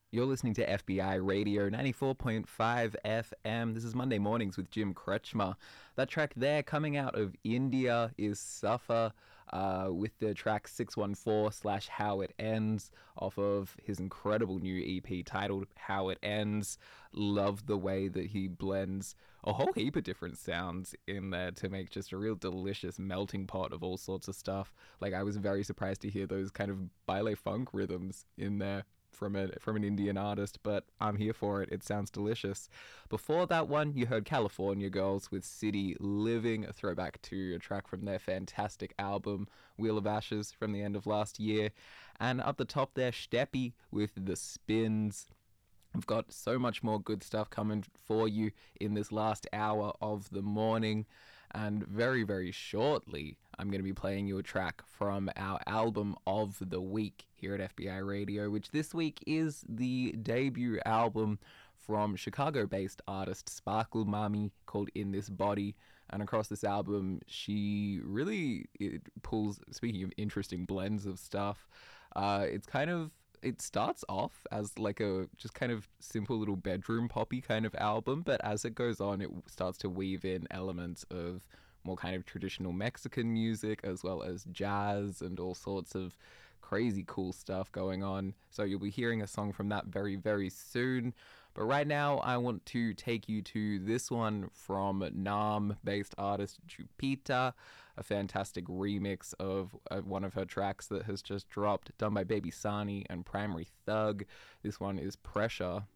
You're listening to FBI Radio 94.5 FM. This is Monday Mornings with Jim Kretschmer. That track there coming out of India is Suffer with the track 614 / How It Ends off of his incredible new EP titled How It Ends. Love the way that he blends a whole heap of different sounds in there to make just a real delicious melting pot of all sorts of stuff. Like, I was very surprised to hear those kind of baile funk rhythms in there from an Indian artist, but I'm here for it. It sounds delicious. Before that one, you heard California Girls with City Living, a throwback to a track from their fantastic album Wheel of Ashes from the end of last year. And up the top there, Steppy with The Spins. We've got so much more good stuff coming for you in this last hour of the morning. And very, very shortly, I'm going to be playing you a track from our album of the week here at FBI Radio, which this week is the debut album from Chicago-based artist Sparkle Mami called In This Body. And across this album, she really pulls, speaking of interesting blends of stuff, it starts off as like a just kind of simple little bedroom poppy kind of album, but as it goes on, it starts to weave in elements of more kind of traditional Mexican music as well as jazz and all sorts of crazy cool stuff going on. So you'll be hearing a song from that very, very soon. But right now, I want to take you to this one from Nam-based artist Jupita, a fantastic remix of one of her tracks that has just dropped, done by Baby Sani and Primary Thug. This one is Pressure.